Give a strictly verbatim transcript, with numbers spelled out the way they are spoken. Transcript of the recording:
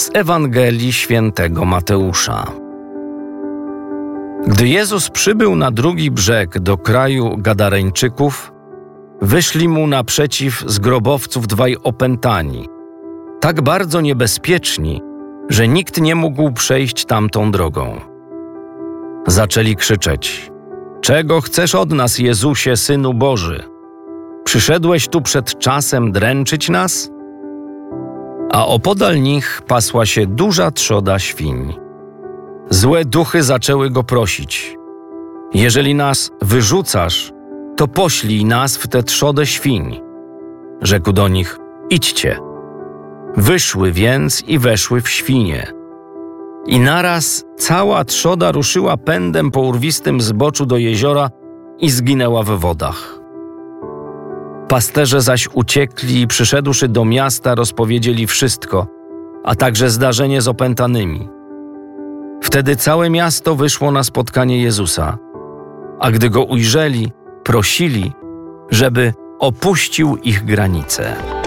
Z Ewangelii Świętego Mateusza. Gdy Jezus przybył na drugi brzeg do kraju Gadareńczyków, wyszli mu naprzeciw z grobowców dwaj opętani, tak bardzo niebezpieczni, że nikt nie mógł przejść tamtą drogą. Zaczęli krzyczeć: „Czego chcesz od nas, Jezusie, Synu Boży? Przyszedłeś tu przed czasem dręczyć nas?” A opodal nich pasła się duża trzoda świń. Złe duchy zaczęły go prosić: „Jeżeli nas wyrzucasz, to poślij nas w tę trzodę świń.” Rzekł do nich: „Idźcie.” Wyszły więc i weszły w świnie. I naraz cała trzoda ruszyła pędem po urwistym zboczu do jeziora i zginęła w wodach. Pasterze zaś uciekli i przyszedłszy do miasta, rozpowiedzieli wszystko, a także zdarzenie z opętanymi. Wtedy całe miasto wyszło na spotkanie Jezusa, a gdy go ujrzeli, prosili, żeby opuścił ich granice.